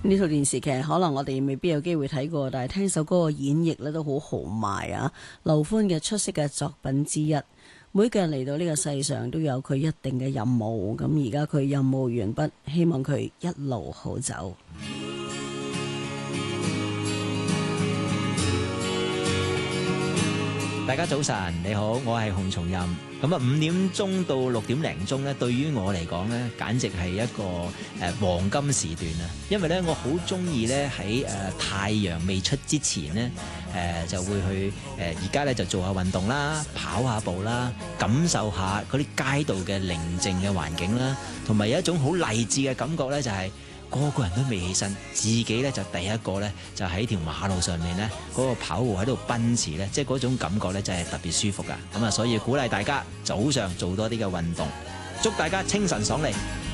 呢套電視劇可能我哋未必有機會睇過，但係聽首歌嘅演繹咧都好豪邁啊！劉歡嘅出色嘅作品之一。每個人嚟到呢個世上都有佢一定嘅任務，咁而家佢任務完畢，希望佢一路好走。 大家早晨，你好，我係洪松蔭。咁啊，5點鐘到6點零鐘咧，對於我嚟講咧，簡直係一個黃金時段啊！因為咧，我好中意咧喺太陽未出之前咧，就會去而家咧就做下運動啦，跑下步啦，感受下嗰啲街道嘅寧靜嘅環境啦，同埋有一種好勵志嘅感覺咧，就係個個人都未起身，自己咧就第一個咧就喺條馬路上面咧嗰個跑步喺度奔馳咧，即係嗰種感覺咧就係特別舒服噶。咁啊，所以鼓勵大家早上做多啲嘅運動，祝大家清晨爽利。